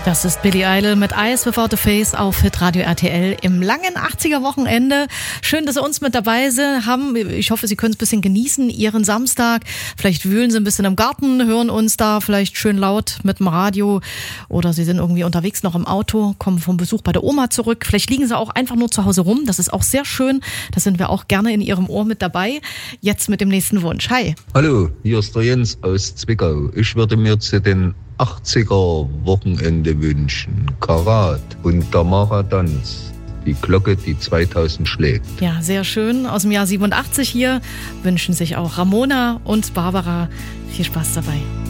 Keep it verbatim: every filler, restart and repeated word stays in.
Das ist Billy Idol mit Eyes Without a Face auf Hitradio R T L im langen achtziger-Wochenende. Schön, dass Sie uns mit dabei sind, haben. Ich hoffe, Sie können es ein bisschen genießen, Ihren Samstag. Vielleicht wühlen Sie ein bisschen im Garten, hören uns da vielleicht schön laut mit dem Radio. Oder Sie sind irgendwie unterwegs noch im Auto, kommen vom Besuch bei der Oma zurück. Vielleicht liegen Sie auch einfach nur zu Hause rum. Das ist auch sehr schön. Da sind wir auch gerne in Ihrem Ohr mit dabei. Jetzt mit dem nächsten Wunsch. Hi. Hallo, hier ist der Jens aus Zwickau. Ich würde mir zu den achtziger-Wochenende wünschen. Karat und Tamara Tanz. Die Glocke, die zweitausend schlägt. Ja, sehr schön. Aus dem Jahr siebenundachtzig hier wünschen sich auch Ramona und Barbara. Viel Spaß dabei.